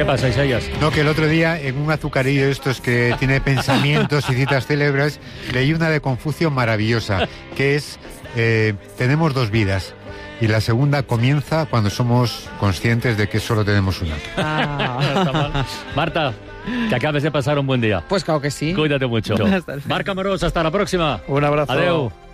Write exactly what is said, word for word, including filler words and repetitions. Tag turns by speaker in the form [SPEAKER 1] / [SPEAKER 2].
[SPEAKER 1] pasa, Isaías?
[SPEAKER 2] No, que el otro día en un azucarillo de estos que tiene pensamientos y citas célebres, leí una de Confucio maravillosa, que es, eh, tenemos dos vidas. Y la segunda comienza cuando somos conscientes de que solo tenemos una.
[SPEAKER 3] Ah.
[SPEAKER 1] Marta, que acabes de pasar un buen día.
[SPEAKER 3] Pues claro que sí.
[SPEAKER 1] Cuídate mucho.
[SPEAKER 3] Hasta luego.
[SPEAKER 1] Marc Amorós, hasta la próxima.
[SPEAKER 4] Un abrazo.
[SPEAKER 1] Adeu.